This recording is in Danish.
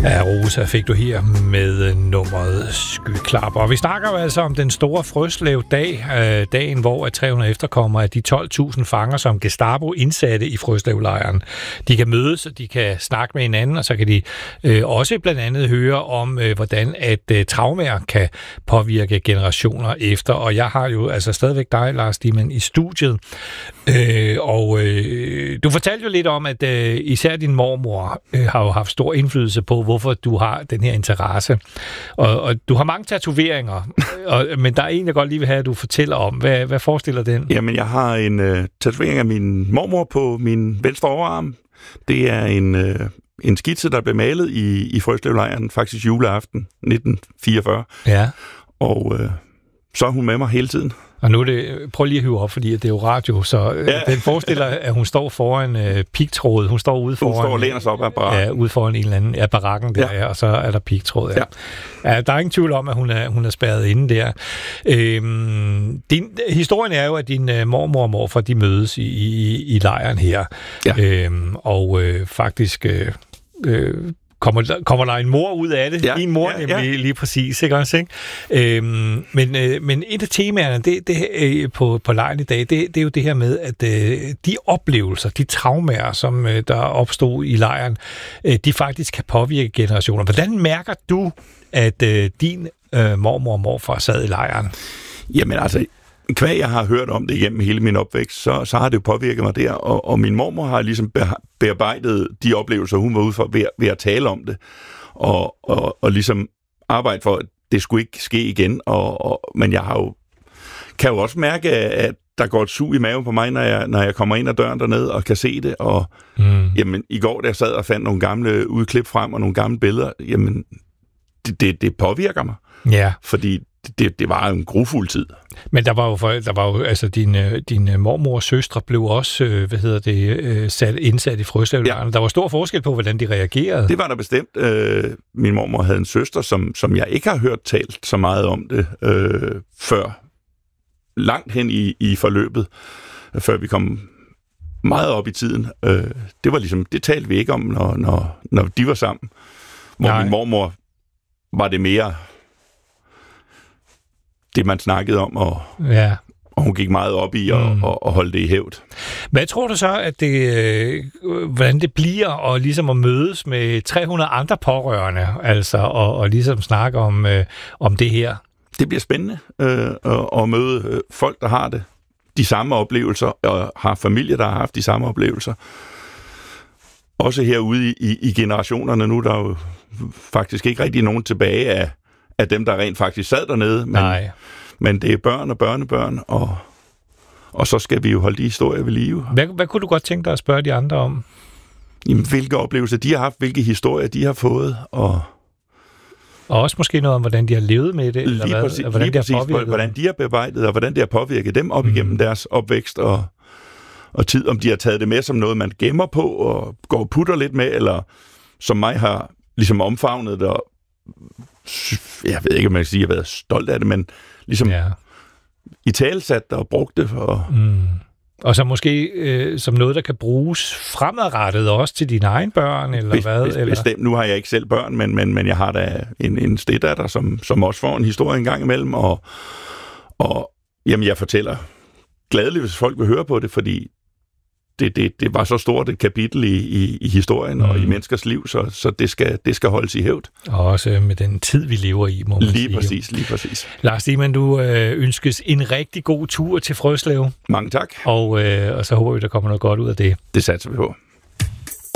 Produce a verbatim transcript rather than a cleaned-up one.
Ja, Rosa fik du her med nummeret Skyklapper. Og vi snakker jo altså om den store Frøslev-dag, øh, dagen, hvor at tre hundrede efterkommere af de tolv tusind fanger, som Gestapo indsatte i Frøslev-lejren, de kan mødes, og de kan snakke med hinanden, og så kan de øh, også blandt andet høre om, øh, hvordan at øh, traumer kan påvirke generationer efter. Og jeg har jo altså stadigvæk dig, Lars Diemann, i studiet. Øh, og øh, du fortalte jo lidt om, at øh, især din mormor øh, har jo haft stor indflydelse på, hvorfor du har den her interesse. Og, og du har mange tatoveringer, og, men der er en, jeg godt lige vil have, at du fortæller om. Hvad, hvad forestiller den? Jamen, jeg har en øh, tatovering af min mormor på min venstre overarm. Det er en, øh, en skitse, der blev malet i, i Frøslevlejren, faktisk juleaften nitten fireogfyrre. Ja. Og øh, så er hun med mig hele tiden. Og nu er det, prøv lige at hive op, fordi det er jo radio, så ja. Den forestiller, at hun står foran øh, pigtråd. Hun står ude foran... Hun står og læner sig op af barakken. Ja, ude foran en eller anden ja, barakken der, ja. Og så er der pigtråd. Ja. Ja. Ja, der er ingen tvivl om, at hun er, hun er spærret inde der. Øhm, din, historien er jo, at din øh, mormor og morfar, de mødes i, i, i lejren her. Ja. Øhm, og øh, faktisk... Øh, øh, Kommer der, kommer der en mor ud af det? Ja, en mor, ja, ja. Nemlig, lige præcis, ikke også? Ikke? Øhm, men, øh, men et af temaerne det, det, øh, på, på lejren i dag, det, det er jo det her med, at øh, de oplevelser, de traumer, som øh, der opstod i lejren, øh, de faktisk kan påvirke generationer. Hvordan mærker du, at øh, din øh, mormor og morfar sad i lejren? Jamen altså... Hva jeg har hørt om det igennem hele min opvækst, så, så har det jo påvirket mig der, og, og min mormor har ligesom bearbejdet de oplevelser, hun var ude for, ved, ved at tale om det, og, og, og ligesom arbejde for, at det skulle ikke ske igen, og, og, men jeg har jo, kan jo også mærke, at der går et sug i maven på mig, når jeg, når jeg kommer ind ad døren dernede og kan se det, og mm. jamen, i går, da jeg sad og fandt nogle gamle udklip frem, og nogle gamle billeder, jamen, det, det, det påvirker mig, ja. Fordi Det, det var en grufuld tid. Men der var jo, der var jo altså din, din mormor og søstre blev også, hvad hedder det, sat, indsat i Frøslevlejren. Ja. Der var stor forskel på, hvordan de reagerede. Det var der bestemt. Min mormor havde en søster, som, som jeg ikke har hørt talt så meget om det øh, før. Langt hen i, i forløbet, før vi kom meget op i tiden. Øh, det var ligesom, det talte vi ikke om, når, når, når de var sammen. Hvor Nej. Min mormor var det mere... det, man snakkede om, og, ja. og hun gik meget op i at mm. og, og holde det i hævd. Hvad tror du så, at det, øh, hvordan det bliver at, ligesom at mødes med tre hundrede andre pårørende, altså, og, og ligesom snakke om, øh, om det her? Det bliver spændende øh, at, at møde øh, folk, der har det, de samme oplevelser, og har familie, der har haft de samme oplevelser. Også herude i, i, i generationerne nu, der er jo faktisk ikke rigtig nogen tilbage af af dem, der rent faktisk sad dernede. Men, Nej. men det er børn og børnebørn, og, og så skal vi jo holde de historier ved live. Hvad, hvad kunne du godt tænke dig at spørge de andre om? Jamen, hvilke oplevelser de har haft, hvilke historier de har fået, og... Og også måske noget om, hvordan de har levet med det, eller lige hvad, præcis, hvordan lige de har præcis, påvirket. Hvordan de har bearbejdet, og hvordan det har påvirket dem op mm. igennem deres opvækst, og, og tid, om de har taget det med som noget, man gemmer på, og går og putter lidt med, eller som mig har ligesom omfavnet det, og jeg ved ikke, om man kan sige, at jeg har været stolt af det, men ligesom ja. i talsat og brugt det. Og, mm. og så måske øh, som noget, der kan bruges fremadrettet også til dine egne børn, eller Best, hvad? Best, eller? Bestemt. Nu har jeg ikke selv børn, men, men, men jeg har da en, en steddatter, som, som også får en historie en gang imellem, og, og jamen, jeg fortæller gladeligt, hvis folk vil høre på det, fordi Det, det, det var så stort et kapitel i, i, i historien mm. og i menneskers liv, så, så det, skal, det skal holdes i hævd. Og også med den tid, vi lever i, må man lige sige. Præcis, lige præcis. Lars Diemann, du øh, ønskes en rigtig god tur til Frøslev. Mange tak. Og, øh, og så håber vi, der kommer noget godt ud af det. Det satser vi på.